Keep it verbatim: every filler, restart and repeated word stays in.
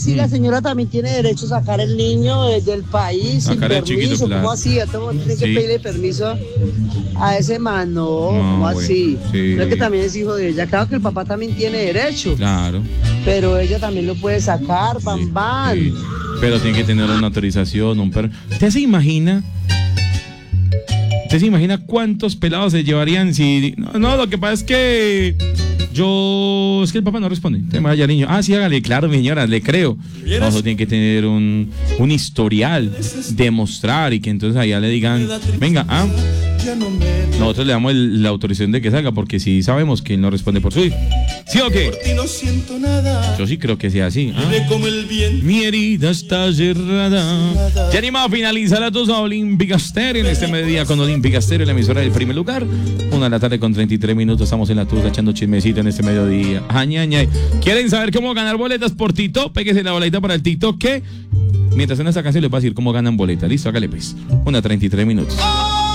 sí, Mm. la señora también tiene derecho a sacar el niño desde el país sin Sacar al permiso. chiquito, claro. ¿Cómo así? ¿A todo tiene que Sí. pedirle permiso a ese man? No, No, ¿cómo bueno, así? sí. No es que también es hijo de ella. Claro que el papá también tiene derecho, Claro. pero ella también lo puede sacar, bam, Sí, bam. sí. Pero tiene que tener una autorización, un perro. ¿Usted se imagina? ¿Usted se imagina cuántos pelados se llevarían si... No, no, lo que pasa es que yo... Es que el papá no responde. Te vaya al niño. Ah, sí, hágale. Claro, mi señora, le creo. No, eso tiene que tener un, un historial, demostrar y que entonces allá le digan, venga, ah, nosotros le damos el- la autorización de que salga porque si sabemos que él no responde por su hijo. ¿Sí o qué? No siento nada. Yo sí creo que sea así. Ah. Ve como el viento. Mi herida está cerrada. Ya animado a finalizar la dos a Olímpica Estéreo en este mediodía con Olímpica Estéreo, la emisora del primer lugar. Una de la tarde con treinta y tres minutos. Estamos en la tusa echando chismecito en este mediodía. Aña, aña. ¿Quieren saber cómo ganar boletas por TikTok? Péguese la boleta para el TikTok que mientras en esta canción les va a decir cómo ganan boletas. Listo, hágale pues. Una treinta y tres minutos.